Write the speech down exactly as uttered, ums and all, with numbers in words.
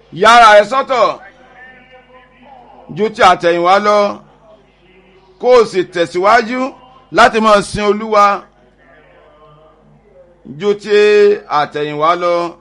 yára ẹ sọ́tọ̀ ju ti àtẹ̀yìnwá lọ kó o sì tẹ̀síwájú láti máa sin Olúwa ju ti àtẹ̀yìnwá lọ.